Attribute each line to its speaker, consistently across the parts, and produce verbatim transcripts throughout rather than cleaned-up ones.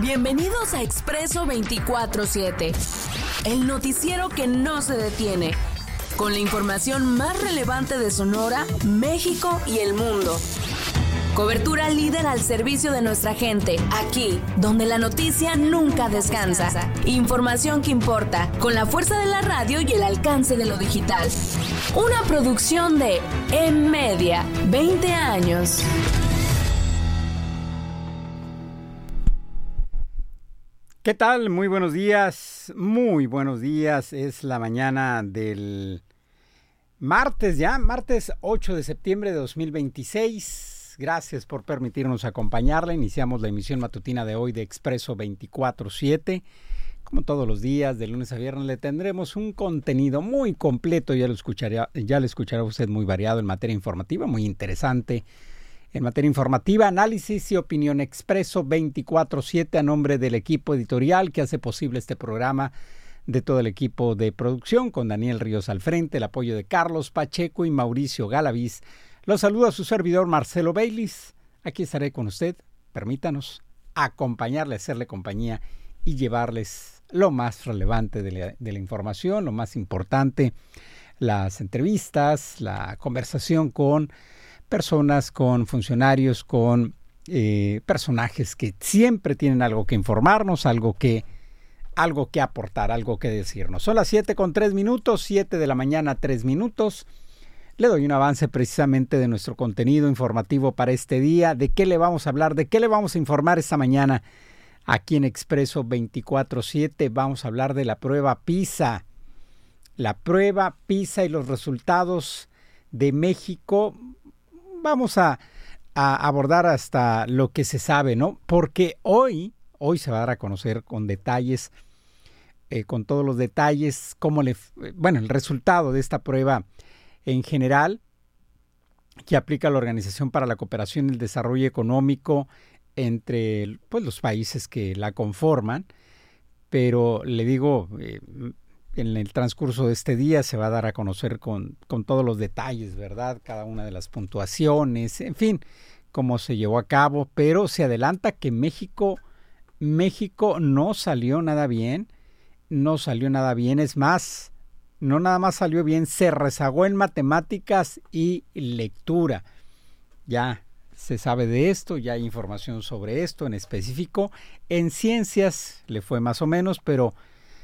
Speaker 1: Bienvenidos a Expreso veinticuatro siete, el noticiero que no se detiene, con la información más relevante de Sonora, México y el mundo. Cobertura líder al servicio de nuestra gente, aquí, donde la noticia nunca descansa. Información que importa, con la fuerza de la radio y el alcance de lo digital. Una producción de En Media, veinte años.
Speaker 2: ¿Qué tal? Muy buenos días, muy buenos días. Es la mañana del martes ya, martes ocho de septiembre de dos mil veintiséis. Gracias por permitirnos acompañarla. Iniciamos la emisión matutina de hoy de Expreso veinticuatro siete. Como todos los días, de lunes a viernes, le tendremos un contenido muy completo. Ya lo escuchará, ya lo escuchará usted, muy variado en materia informativa, muy interesante. En materia informativa, análisis y opinión. Expreso veinticuatro siete a nombre del equipo editorial que hace posible este programa, de todo el equipo de producción, con Daniel Ríos al frente, el apoyo de Carlos Pacheco y Mauricio Galaviz. Los saluda su servidor Marcelo Baylis. Aquí estaré con usted. Permítanos acompañarle, hacerle compañía y llevarles lo más relevante de la, de la información, lo más importante, las entrevistas, la conversación con personas, con funcionarios, con eh, personajes que siempre tienen algo que informarnos, algo que, algo que aportar, algo que decirnos. Son las siete con tres minutos, siete de la mañana, tres minutos. Le doy un avance precisamente de nuestro contenido informativo para este día. ¿De qué le vamos a hablar? ¿De qué le vamos a informar esta mañana? Aquí en Expreso veinticuatro siete vamos a hablar de la prueba PISA. La prueba PISA y los resultados de México. Vamos a, a abordar hasta lo que se sabe, ¿no? Porque hoy, hoy se va a dar a conocer con detalles, eh, con todos los detalles, cómo le, bueno, el resultado de esta prueba en general, que aplica la Organización para la Cooperación y el Desarrollo Económico entre pues, los países que la conforman. Pero le digo, eh, en el transcurso de este día se va a dar a conocer con, con todos los detalles, ¿verdad? Cada una de las puntuaciones, en fin, cómo se llevó a cabo. Pero se adelanta que México, México no salió nada bien, no salió nada bien, es más, no nada más salió bien, se rezagó en matemáticas y lectura. Ya se sabe de esto, ya hay información sobre esto en específico. En ciencias le fue más o menos, pero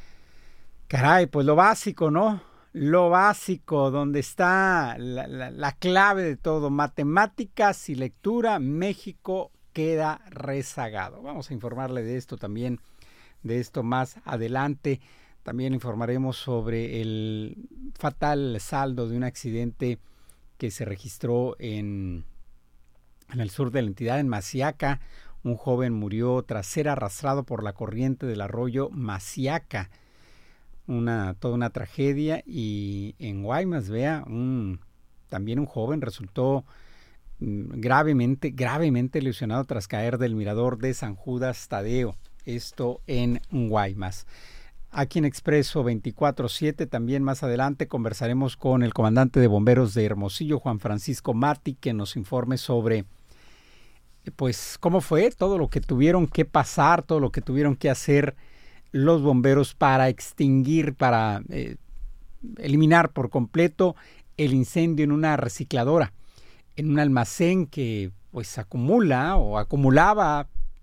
Speaker 2: caray, pues lo básico, ¿no? Lo básico, donde está la, la, la clave de todo, matemáticas y lectura, México queda rezagado. Vamos a informarle de esto también, de esto más adelante. También informaremos sobre el fatal saldo de un accidente que se registró en, en el sur de la entidad, en Maciaca. Un joven murió tras ser arrastrado por la corriente del arroyo Maciaca. Una, toda una tragedia. Y en Guaymas, vea, un, también un joven resultó gravemente, gravemente lesionado tras caer del mirador de San Judas Tadeo. Esto en Guaymas. Aquí en Expreso veinticuatro siete, también más adelante conversaremos con el comandante de bomberos de Hermosillo, Juan Francisco Mati, que nos informe sobre pues cómo fue todo lo que tuvieron que pasar, todo lo que tuvieron que hacer los bomberos para extinguir, para eh, eliminar por completo el incendio en una recicladora, en un almacén que pues acumula o acumulaba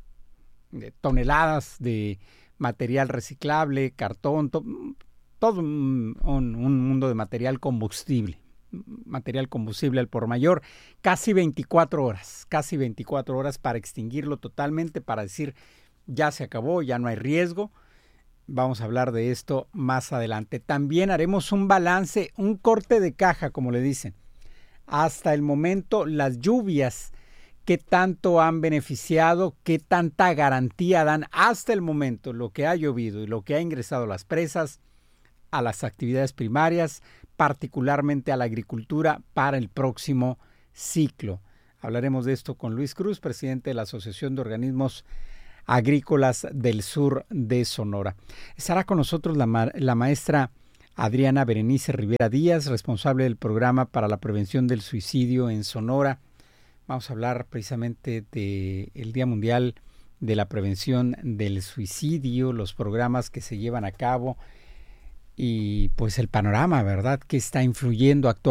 Speaker 2: toneladas de material reciclable, cartón, to, todo un, un, un mundo de material combustible, material combustible al por mayor, casi veinticuatro horas, casi veinticuatro horas para extinguirlo totalmente, para decir ya se acabó, ya no hay riesgo. Vamos a hablar de esto más adelante. También haremos un balance, un corte de caja, como le dicen. Hasta el momento, las lluvias, qué tanto han beneficiado, qué tanta garantía dan hasta el momento lo que ha llovido y lo que ha ingresado a las presas, a las actividades primarias, particularmente a la agricultura para el próximo ciclo. Hablaremos de esto con Luis Cruz, presidente de la Asociación de Organismos Agrícolas del Sur de Sonora. Estará con nosotros la, ma- la maestra Adriana Berenice Rivera Díaz, responsable del programa para la prevención del suicidio en Sonora. Vamos a hablar precisamente del Día Mundial de la prevención del suicidio, los programas que se llevan a cabo y pues el panorama, ¿verdad?, que está influyendo actualmente